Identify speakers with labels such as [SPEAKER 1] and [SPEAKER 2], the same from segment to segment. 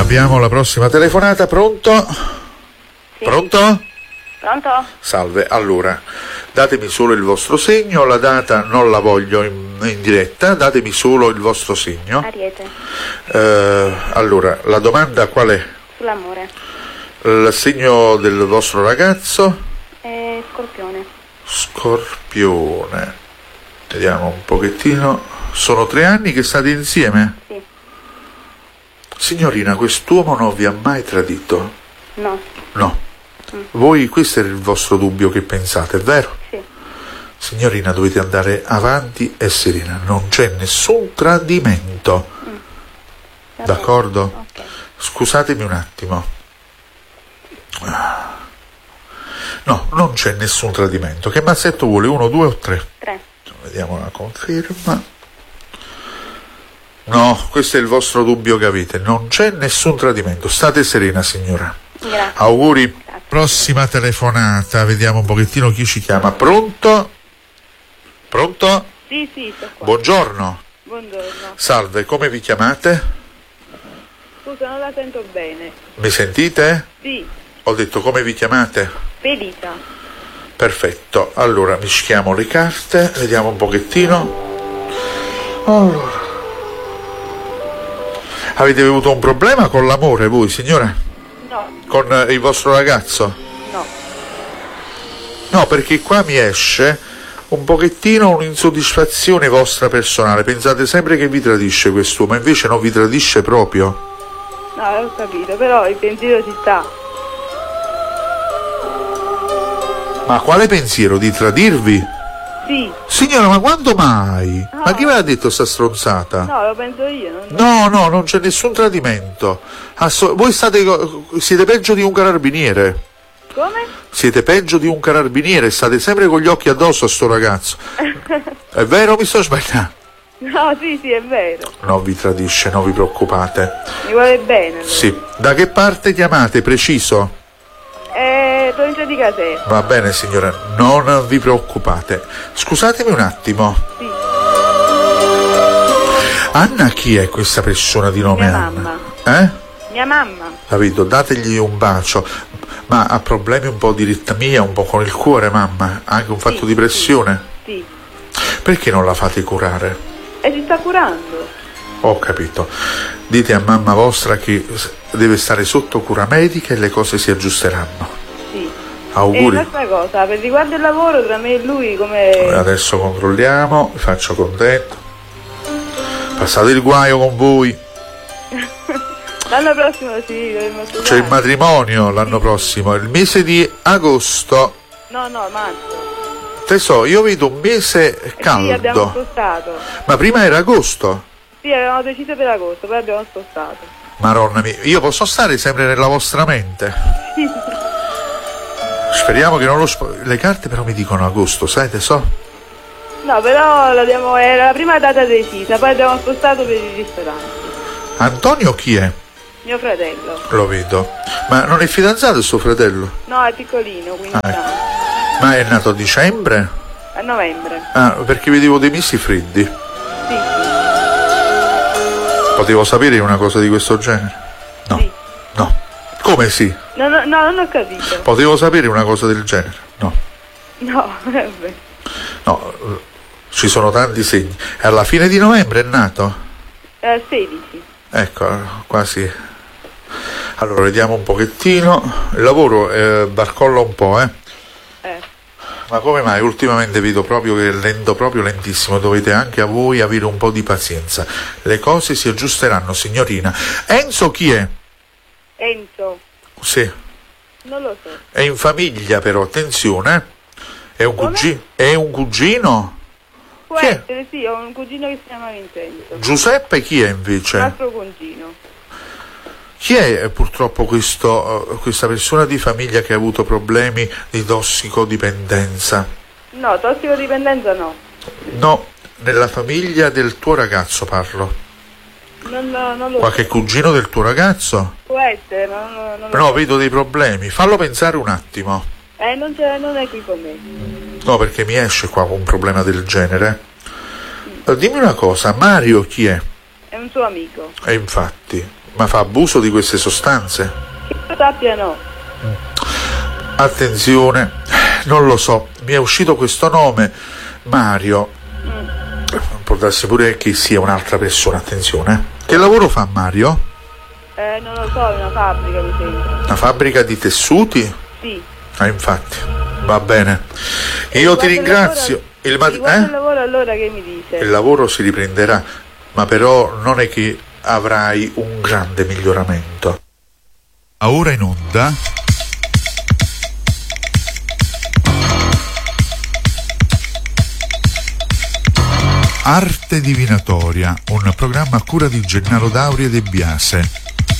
[SPEAKER 1] Abbiamo la prossima telefonata, pronto?
[SPEAKER 2] Sì.
[SPEAKER 1] Pronto?
[SPEAKER 2] Pronto?
[SPEAKER 1] Salve, allora, datemi solo il vostro segno, la data non la voglio in diretta, datemi solo il vostro segno.
[SPEAKER 2] Ariete.
[SPEAKER 1] Allora, la domanda qual è?
[SPEAKER 2] Sull'amore.
[SPEAKER 1] Il segno del vostro ragazzo?
[SPEAKER 2] Scorpione.
[SPEAKER 1] Scorpione. Vediamo un pochettino. Sono 3 anni che state insieme?
[SPEAKER 2] Sì.
[SPEAKER 1] Signorina, quest'uomo non vi ha mai tradito?
[SPEAKER 2] No.
[SPEAKER 1] No. Voi, questo era il vostro dubbio, che pensate, è vero?
[SPEAKER 2] Sì.
[SPEAKER 1] Signorina, dovete andare avanti e serena, non c'è nessun tradimento. D'accordo?
[SPEAKER 2] Ok.
[SPEAKER 1] Scusatemi un attimo. No, non c'è nessun tradimento. Che mazzetto vuole? 1, 2 o 3?
[SPEAKER 2] 3.
[SPEAKER 1] Vediamo la conferma. No, questo è il vostro dubbio che avete. Non c'è nessun tradimento. State serena, signora.
[SPEAKER 2] Grazie.
[SPEAKER 1] Auguri.
[SPEAKER 2] Grazie.
[SPEAKER 1] Prossima telefonata. Vediamo un pochettino chi ci chiama. Pronto? Pronto?
[SPEAKER 2] Sì, sto qua.
[SPEAKER 1] Buongiorno.
[SPEAKER 2] Buongiorno.
[SPEAKER 1] Salve, come vi chiamate?
[SPEAKER 2] Scusa, non la sento bene.
[SPEAKER 1] Mi sentite?
[SPEAKER 2] Sì.
[SPEAKER 1] Ho detto come vi chiamate?
[SPEAKER 2] Felisa.
[SPEAKER 1] Perfetto. Allora, mischiamo le carte. Vediamo un pochettino. Allora. Avete avuto un problema con l'amore voi, signora?
[SPEAKER 2] No.
[SPEAKER 1] Con il vostro ragazzo?
[SPEAKER 2] No.
[SPEAKER 1] No, perché qua mi esce un pochettino un'insoddisfazione vostra personale. Pensate sempre che vi tradisce quest'uomo, invece non vi tradisce proprio.
[SPEAKER 2] No, ho capito, però il pensiero ci sta.
[SPEAKER 1] Ma quale pensiero? Di tradirvi?
[SPEAKER 2] Sì.
[SPEAKER 1] Signora, ma quando mai?
[SPEAKER 2] No.
[SPEAKER 1] Ma chi ve l'ha detto sta stronzata?
[SPEAKER 2] No, lo penso io.
[SPEAKER 1] No, non c'è nessun tradimento. Voi siete peggio di un carabiniere.
[SPEAKER 2] Come?
[SPEAKER 1] Siete peggio di un carabiniere, state sempre con gli occhi addosso a sto ragazzo. È vero o mi sto sbagliando?
[SPEAKER 2] No, sì, è vero.
[SPEAKER 1] Non vi tradisce, non vi preoccupate.
[SPEAKER 2] Mi vuole bene. Allora.
[SPEAKER 1] Sì. Da che parte chiamate, preciso?
[SPEAKER 2] Provincia di Caserta.
[SPEAKER 1] Va bene, signora, non vi preoccupate. Scusatemi un attimo.
[SPEAKER 2] Sì.
[SPEAKER 1] Anna, chi è questa persona di nome
[SPEAKER 2] Mia
[SPEAKER 1] Anna?
[SPEAKER 2] mamma. Mia mamma.
[SPEAKER 1] Capito? Dategli un bacio. Ma ha problemi un po' di ritmia, un po' con il cuore, mamma? Anche un fatto di pressione?
[SPEAKER 2] Sì.
[SPEAKER 1] Perché non la fate curare?
[SPEAKER 2] E si sta curando.
[SPEAKER 1] Ho capito. Dite a mamma vostra che deve stare sotto cura medica e le cose si aggiusteranno.
[SPEAKER 2] Sì.
[SPEAKER 1] Auguri.
[SPEAKER 2] E un'altra cosa, per riguardo il lavoro tra me e lui come...
[SPEAKER 1] Adesso controlliamo, vi faccio contento. Passate il guaio con voi.
[SPEAKER 2] L'anno prossimo sì, dovremmo
[SPEAKER 1] C'è il
[SPEAKER 2] sposare.
[SPEAKER 1] matrimonio l'anno prossimo, il mese di agosto.
[SPEAKER 2] No, marzo.
[SPEAKER 1] Tesoro, io vedo un mese
[SPEAKER 2] Sì, abbiamo
[SPEAKER 1] caldo.
[SPEAKER 2] spostato.
[SPEAKER 1] Ma prima era agosto.
[SPEAKER 2] Sì, avevamo deciso per agosto, poi abbiamo spostato.
[SPEAKER 1] Maronna mia, io posso stare sempre nella vostra mente. Speriamo che non le carte però mi dicono agosto, sai tesoro?
[SPEAKER 2] No, però era la prima data decisa, poi abbiamo spostato per il ristorante.
[SPEAKER 1] Antonio chi è?
[SPEAKER 2] Mio fratello.
[SPEAKER 1] Lo vedo. Ma non è fidanzato il suo fratello?
[SPEAKER 2] No, è piccolino, 15 anni.
[SPEAKER 1] Ma è nato a dicembre?
[SPEAKER 2] A novembre.
[SPEAKER 1] Ah, perché vedevo dei mesi freddi.
[SPEAKER 2] Sì.
[SPEAKER 1] Potevo sapere una cosa di questo genere? No.
[SPEAKER 2] Sì.
[SPEAKER 1] No. Come sì?
[SPEAKER 2] No, non ho capito.
[SPEAKER 1] Potevo sapere una cosa del genere? No.
[SPEAKER 2] No, vabbè.
[SPEAKER 1] No, ci sono tanti segni. E alla fine di novembre è nato?
[SPEAKER 2] 16.
[SPEAKER 1] Ecco, quasi. Allora, vediamo un pochettino. Il lavoro barcolla un po', Ma come mai? Ultimamente vedo proprio che è lento, proprio lentissimo. Dovete anche a voi avere un po' di pazienza. Le cose si aggiusteranno, signorina. Enzo chi è?
[SPEAKER 2] Enzo.
[SPEAKER 1] Sì.
[SPEAKER 2] Non lo so.
[SPEAKER 1] È in famiglia però, attenzione. È un cugino? È un cugino?
[SPEAKER 2] Può
[SPEAKER 1] Chi è?
[SPEAKER 2] essere, sì, ho un cugino che si chiama Vincenzo.
[SPEAKER 1] Giuseppe chi è invece?
[SPEAKER 2] Un altro cugino.
[SPEAKER 1] Chi è purtroppo questa persona di famiglia che ha avuto problemi di tossicodipendenza?
[SPEAKER 2] No, tossicodipendenza no.
[SPEAKER 1] No, nella famiglia del tuo ragazzo parlo.
[SPEAKER 2] Non lo
[SPEAKER 1] Qualche
[SPEAKER 2] so.
[SPEAKER 1] cugino del tuo ragazzo?
[SPEAKER 2] Può essere, ma non lo
[SPEAKER 1] No,
[SPEAKER 2] so.
[SPEAKER 1] vedo dei problemi. Fallo pensare un attimo.
[SPEAKER 2] Non è qui con me.
[SPEAKER 1] No, perché mi esce qua un problema del genere. Dimmi una cosa, Mario chi è?
[SPEAKER 2] È un suo amico.
[SPEAKER 1] E infatti, Ma fa abuso di queste sostanze?
[SPEAKER 2] Che io sappia no.
[SPEAKER 1] Attenzione, non lo so, mi è uscito questo nome, Mario. Può darsi pure che sia un'altra persona, attenzione. Che lavoro fa Mario?
[SPEAKER 2] Non lo so, è una fabbrica mi sembra.
[SPEAKER 1] Una fabbrica di tessuti?
[SPEAKER 2] Sì.
[SPEAKER 1] Infatti, va bene. Io ti ringrazio.
[SPEAKER 2] Il lavoro allora che mi dice?
[SPEAKER 1] Il lavoro si riprenderà, ma però non è che avrai un grande miglioramento. Ora in onda Arte Divinatoria, un programma a cura di Gennaro Dauri e De Biase.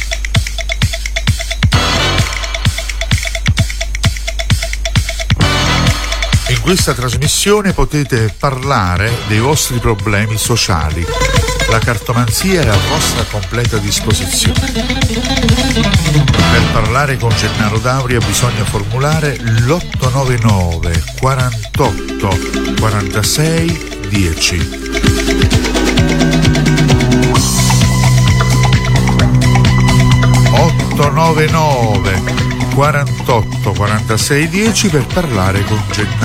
[SPEAKER 1] In questa trasmissione potete parlare dei vostri problemi sociali. La cartomanzia è a vostra completa disposizione. Per parlare con Gennaro Dauria bisogna formulare l'899 48 46 10. 899 48 46 10 per parlare con Gennaro